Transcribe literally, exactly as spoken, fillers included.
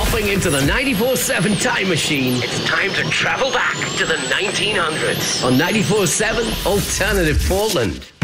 Hopping into the ninety-four seven time machine, it's time to travel back to the nineteen hundreds on ninety-four seven Alternative Portland.